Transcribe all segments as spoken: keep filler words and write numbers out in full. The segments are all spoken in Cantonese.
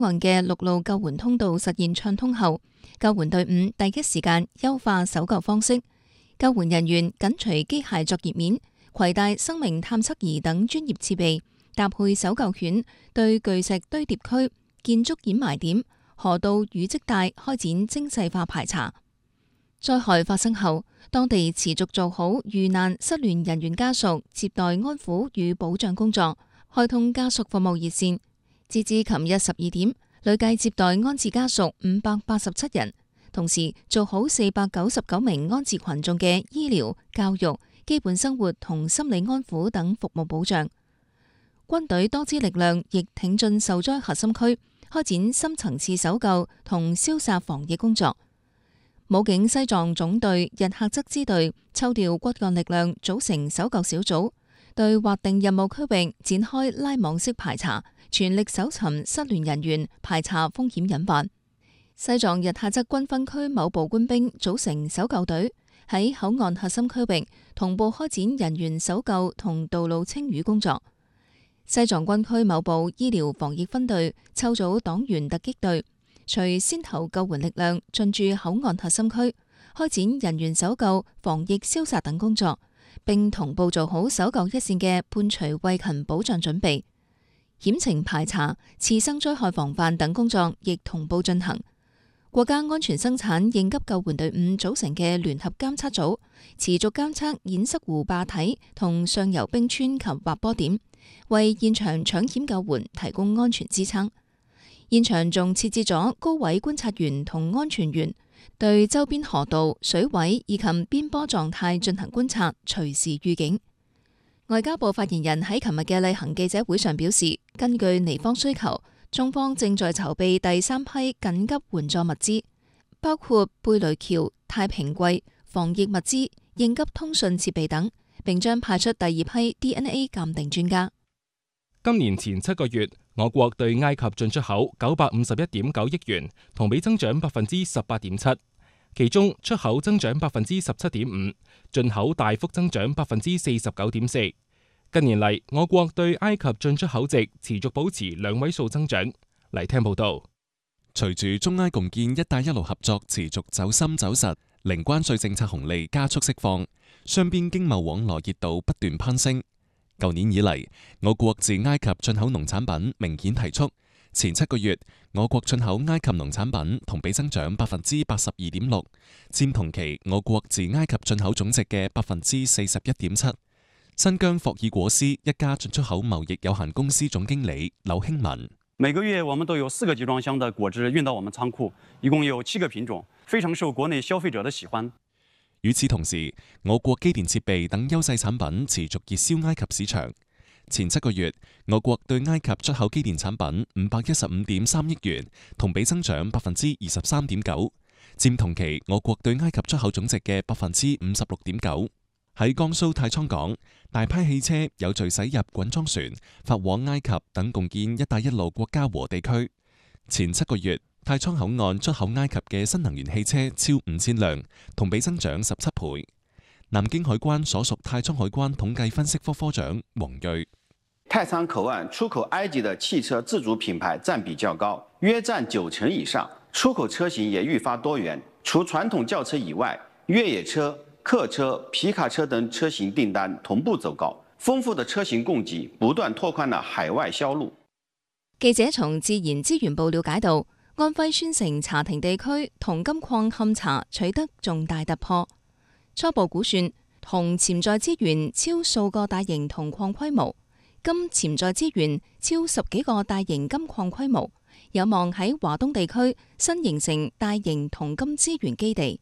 岸嘅陸路救援通道實現暢通後，救援隊伍第一時間優化搜救方式。救援人員緊隨機械作業面，攜帶生命探測儀等專業設備，搭配搜救犬，對巨石堆疊區、建築掩埋點、河道淤積帶開展精細化排查。災害發生後，當地持續做好遇難失聯人員家屬接待安撫與保障工作，開通家屬服務熱線。截至琴日十二點，累計接待安置家屬五百八十七人，同時做好四百九十九名安置群眾嘅醫療、教育、基本生活同心理安撫等服務保障。軍隊多支力量亦挺進受災核心區，開展深層次搜救同消殺防疫工作。武警西藏總隊日喀則支隊抽調骨幹力量組成搜救小組，對劃定任務區域展開拉網式排查，全力搜尋失聯人員，排查風險隱患。西藏日喀則軍分區某部官兵組成搜救隊，喺口岸核心區域同步開展人員搜救同道路清淤工作。西藏軍區某部醫療防疫分隊抽組黨員突擊隊，隨先頭救援力量進駐口岸核心區，開展人員搜救、防疫消殺等工作，並同步做好搜救一線嘅伴隨衛勤保障準備。險情排查、次生災害防範等工作亦同步進行。國家安全生產應急救援隊伍組成嘅聯合監測組，持續監測堰塞湖壩體同上游冰川及滑坡點，為現場搶險救援提供安全支撐。現場仲設置咗高位觀察員同安全員，對周邊河道、水位以及邊坡狀態進行觀察，隨時預警。外交部發言人喺琴日嘅例行記者會上表示，根據尼方需求，中方正在籌備第三批緊急援助物資，包括貝雷橋、太平櫃、防疫物資、應急通訊設備等，並將派出第二批 D N A 鑑定專家。 今年前七個月，我國對埃及進出口九百五十一點九億元，同比增長百分之十八點七，其中出口增長百分之十七點五，進口大幅增長百分之四十九點四。近年嚟，我國對埃及進出口值持續保持兩位數增長。嚟聽報道。 隨住中埃共建「一帶一路」合作持續走深走實，零關稅政策紅利加速釋放，雙邊經貿往來熱度不斷攀升。舊年以嚟，我國自埃及進口農產品明顯提速。前七個月，我國進口埃及農產品同比增長百分之八十二點六，佔同期我國自埃及進口總值嘅百分之四十一點七。新疆霍爾果斯一家進出口貿易有限公司總經理柳興文： 每個月我們都有四個集裝箱的果汁運到我們倉庫，一共有七個品種，非常受國內消費者的喜歡。 與此同時，我國機電設備等優勢產品持續熱銷埃及市場。前七個月，我國對埃及出口機電產品五百一十五點三億元，同比增長百分之二十三點九，佔同期我國對埃及出口總值嘅百分之五十六點九。喺江蘇太倉港，大批汽車有序駛入滾裝船，發往埃及等共建「一帶一路」國家和地區。前七個月，太倉口岸出口埃及嘅新能源汽車超五千輛，同比增長十七倍。南京海關所屬太倉海關統計分析科科長黃瑞： 太倉口岸出口埃及的汽車自主品牌佔比較高，約佔九成以上，出口車型也愈發多元，除傳統轎車以外，越野車、客車、皮卡車等車型訂單同步走高，豐富的車型供給不斷拓寬了海外銷路。 記者從自然資源部了解到，安徽宣城茶亭地區銅金礦勘查取得重大突破，初步估算銅潛在資源超數個大型銅礦規模，金潛在資源超十幾個大型金礦規模，有望喺華東地區新形成大型銅金資源基地。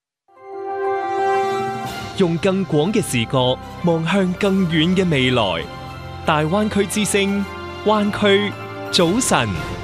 用更廣嘅視角望向更遠嘅未來，大灣區之聲，灣區早晨。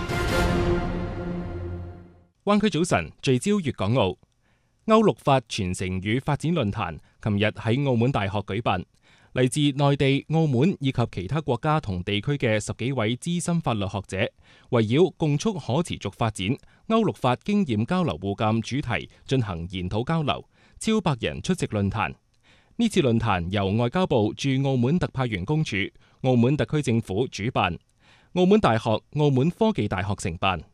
灣區早晨聚焦粵港澳。歐陸法傳承與發展論壇琴日喺澳門大學舉辦，嚟自內地、澳門以及其他國家同地區嘅十幾位資深法律學者，圍繞共促可持續發展、歐陸法經驗交流互鑑主題進行研討交流，超百人出席論壇。呢次論壇由外交部駐澳門特派員公署、澳門特區政府主辦，澳門大學、澳門科技大學承辦。